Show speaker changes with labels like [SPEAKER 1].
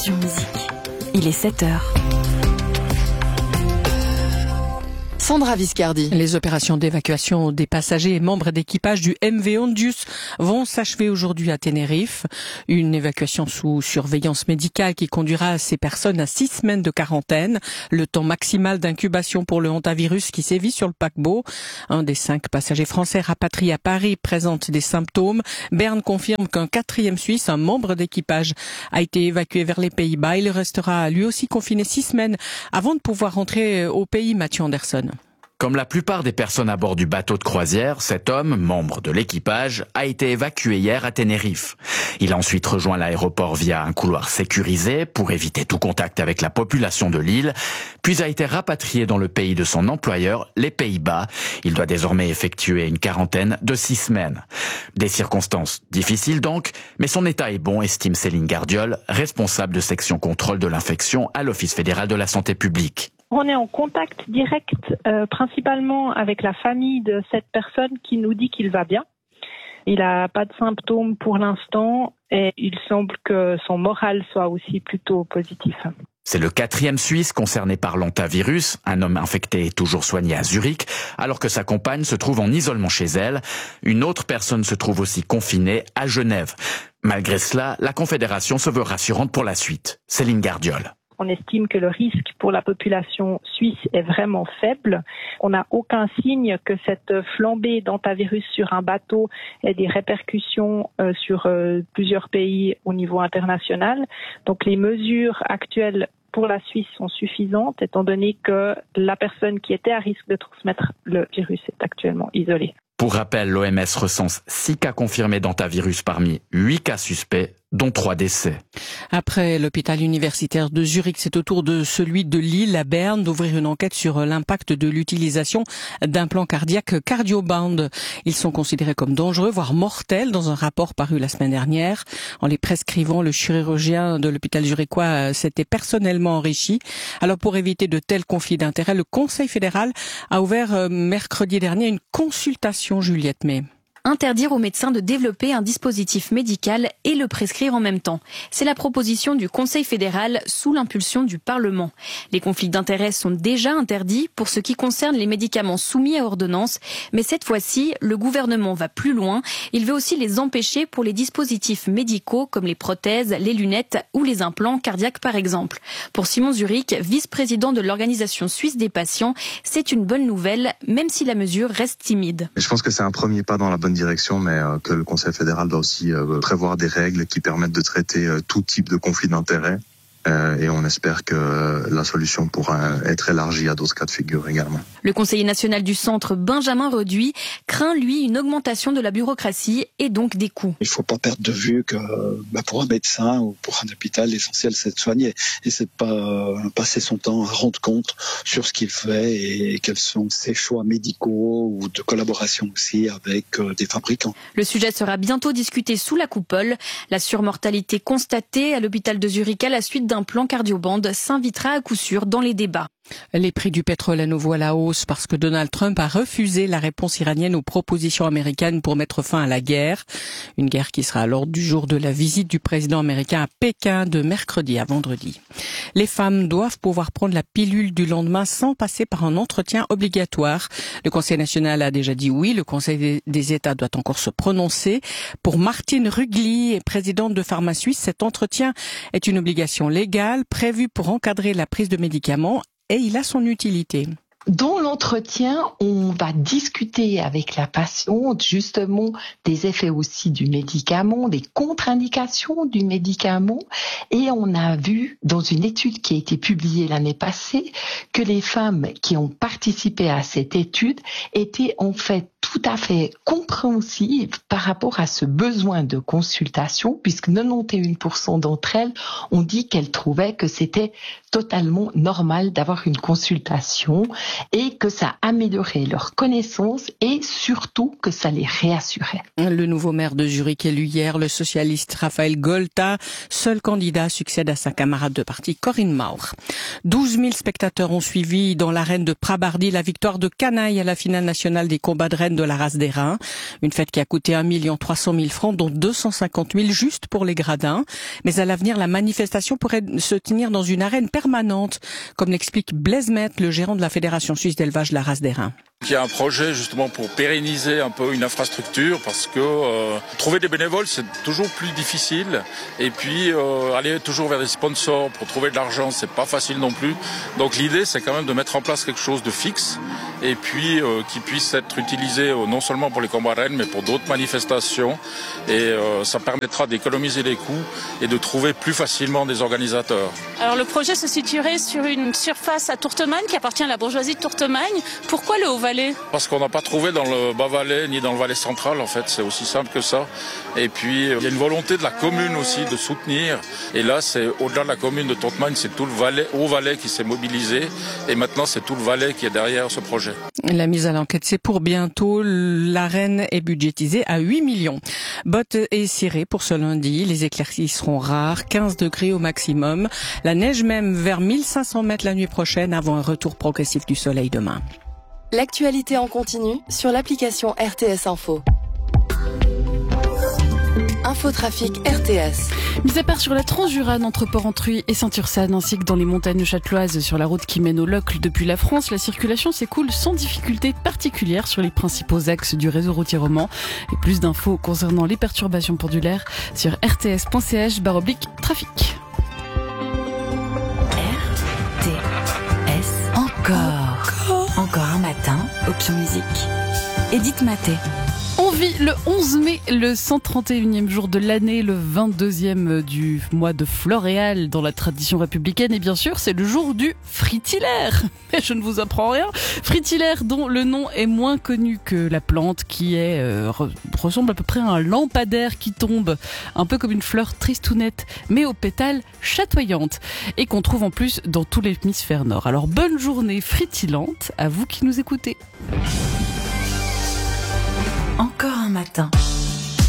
[SPEAKER 1] Passion Musique. Il est 7h. Sandra Viscardi.
[SPEAKER 2] Les opérations d'évacuation des passagers et membres d'équipage du MV Ondius vont s'achever aujourd'hui à Tenerife. Une évacuation sous surveillance médicale qui conduira ces personnes à 6 semaines de quarantaine, le temps maximal d'incubation pour le hantavirus qui sévit sur le paquebot. Un des 5 passagers français rapatriés à Paris présente des symptômes. Berne confirme qu'un 4e Suisse, un membre d'équipage, a été évacué vers les Pays-Bas. Il restera lui aussi confiné 6 semaines avant de pouvoir rentrer au pays. Mathieu Anderson.
[SPEAKER 3] Comme la plupart des personnes à bord du bateau de croisière, cet homme, membre de l'équipage, a été évacué hier à Tenerife. Il a ensuite rejoint l'aéroport via un couloir sécurisé pour éviter tout contact avec la population de l'île, puis a été rapatrié dans le pays de son employeur, les Pays-Bas. Il doit désormais effectuer une quarantaine de 6 semaines. Des circonstances difficiles donc, mais son état est bon, estime Céline Gardiol, responsable de section contrôle de l'infection à l'Office fédéral de la santé publique.
[SPEAKER 4] On est en contact direct principalement avec la famille de cette personne qui nous dit qu'il va bien. Il n'a pas de symptômes pour l'instant et il semble que son moral soit aussi plutôt positif.
[SPEAKER 3] C'est le 4e Suisse concerné par l'hantavirus, un homme infecté est toujours soigné à Zurich, alors que sa compagne se trouve en isolement chez elle. Une autre personne se trouve aussi confinée à Genève. Malgré cela, la Confédération se veut rassurante pour la suite. Céline Gardiol.
[SPEAKER 4] On estime que le risque pour la population suisse est vraiment faible. On n'a aucun signe que cette flambée d'hantavirus sur un bateau ait des répercussions sur plusieurs pays au niveau international. Donc les mesures actuelles pour la Suisse sont suffisantes étant donné que la personne qui était à risque de transmettre le virus est actuellement isolée.
[SPEAKER 3] Pour rappel, l'OMS recense 6 cas confirmés d'hantavirus parmi 8 cas suspects, dont 3 décès.
[SPEAKER 2] Après l'hôpital universitaire de Zurich, c'est au tour de celui de Lille à Berne d'ouvrir une enquête sur l'impact de l'utilisation d'implants cardiaques CardioBand. Ils sont considérés comme dangereux, voire mortels, dans un rapport paru la semaine dernière. En les prescrivant, le chirurgien de l'hôpital zurichois s'était personnellement enrichi. Alors pour éviter de tels conflits d'intérêts, le Conseil fédéral a ouvert mercredi dernier une consultation, Juliette May.
[SPEAKER 5] Interdire aux médecins de développer un dispositif médical et le prescrire en même temps. C'est la proposition du Conseil fédéral sous l'impulsion du Parlement. Les conflits d'intérêts sont déjà interdits pour ce qui concerne les médicaments soumis à ordonnance, mais cette fois-ci, le gouvernement va plus loin. Il veut aussi les empêcher pour les dispositifs médicaux comme les prothèses, les lunettes ou les implants cardiaques par exemple. Pour Simon Zurich, vice-président de l'Organisation suisse des patients, c'est une bonne nouvelle, même si la mesure reste timide.
[SPEAKER 6] Je pense que c'est un premier pas dans la bonne direction, mais que le Conseil fédéral doit aussi prévoir des règles qui permettent de traiter tout type de conflit d'intérêts. Et on espère que la solution pourra être élargie à d'autres cas de figure également.
[SPEAKER 5] Le conseiller national du centre, Benjamin Reduit, craint, lui, une augmentation de la bureaucratie et donc des coûts.
[SPEAKER 7] Il ne faut pas perdre de vue que pour un médecin ou pour un hôpital, l'essentiel c'est de soigner. Et c'est pas passer son temps à rendre compte sur ce qu'il fait et quels sont ses choix médicaux ou de collaboration aussi avec des fabricants.
[SPEAKER 5] Le sujet sera bientôt discuté sous la coupole. La surmortalité constatée à l'hôpital de Zurich à la suite d'un plan CardioBand s'invitera à coup sûr dans les débats.
[SPEAKER 2] Les prix du pétrole à nouveau à la hausse parce que Donald Trump a refusé la réponse iranienne aux propositions américaines pour mettre fin à la guerre. Une guerre qui sera à l'ordre du jour de la visite du président américain à Pékin de mercredi à vendredi. Les femmes doivent pouvoir prendre la pilule du lendemain sans passer par un entretien obligatoire. Le Conseil national a déjà dit oui. Le Conseil des États doit encore se prononcer. Pour Martine Rugli, présidente de Pharma Suisse, cet entretien est une obligation légale prévue pour encadrer la prise de médicaments. Et il a son utilité.
[SPEAKER 8] Dans l'entretien, on va discuter avec la patiente justement des effets aussi du médicament, des contre-indications du médicament. Et on a vu dans une étude qui a été publiée l'année passée que les femmes qui ont participé à cette étude étaient en fait tout à fait compréhensive par rapport à ce besoin de consultation, puisque 91% d'entre elles ont dit qu'elles trouvaient que c'était totalement normal d'avoir une consultation et que ça améliorait leurs connaissances et surtout que ça les réassurait.
[SPEAKER 2] Le nouveau maire de Zurich élu hier, le socialiste Raphaël Golta, seul candidat, succède à sa camarade de parti Corinne Maurer. 12 000 spectateurs ont suivi dans l'arène de Prabardi la victoire de Canaille à la finale nationale des combats de rennes de la race des reins. Une fête qui a coûté 1 300 000 francs, dont 250 000 juste pour les gradins. Mais à l'avenir, la manifestation pourrait se tenir dans une arène permanente, comme l'explique Blaise Maître, le gérant de la Fédération suisse d'élevage de la race des reins.
[SPEAKER 9] Il y a un projet justement pour pérenniser un peu une infrastructure parce que trouver des bénévoles c'est toujours plus difficile et puis aller toujours vers des sponsors pour trouver de l'argent c'est pas facile non plus. Donc l'idée c'est quand même de mettre en place quelque chose de fixe et puis qui puisse être utilisé non seulement pour les combats rennes mais pour d'autres manifestations et ça permettra d'économiser les coûts et de trouver plus facilement des organisateurs.
[SPEAKER 10] Alors le projet se situerait sur une surface à Tourtemagne qui appartient à la bourgeoisie de Tourtemagne. Pourquoi le Haut-Valais ? Parce
[SPEAKER 9] qu'on n'a pas trouvé dans le Bas-Valais ni dans le Valais central en fait, c'est aussi simple que ça. Et puis il y a une volonté de la commune aussi de soutenir. Et là c'est au-delà de la commune de Tourtemagne, c'est tout le Valais, Haut-Valais qui s'est mobilisé. Et maintenant c'est tout le Valais qui est derrière ce projet.
[SPEAKER 2] La mise à l'enquête c'est pour bientôt. L'arène est budgétisée à 8 millions. Bottes et cirés pour ce lundi. Les éclaircies seront rares, 15 degrés au maximum. La neige même vers 1500 mètres la nuit prochaine avant un retour progressif du soleil demain.
[SPEAKER 1] L'actualité en continu sur l'application RTS Info. Infotrafic RTS.
[SPEAKER 11] Mis à part sur la Transjurane entre Port-Entruy et Saint-Ursanne ainsi que dans les montagnes châteloises sur la route qui mène au Locle depuis la France, la circulation s'écoule sans difficulté particulière sur les principaux axes du réseau routier roman. Et plus d'infos concernant les perturbations pendulaires sur rts.ch/trafic.
[SPEAKER 12] RTS. Encore un matin, Option Musique. Edith Maté.
[SPEAKER 11] On vit le 11 mai, le 131e jour de l'année, le 22e du mois de Floréal dans la tradition républicaine. Et bien sûr, c'est le jour du fritillaire. Mais je ne vous apprends rien. Fritillaire dont le nom est moins connu que la plante qui ressemble à peu près à un lampadaire qui tombe, un peu comme une fleur tristounette, mais aux pétales chatoyantes. Et qu'on trouve en plus dans tout l'hémisphère nord. Alors bonne journée fritillante à vous qui nous écoutez.
[SPEAKER 12] Encore un matin.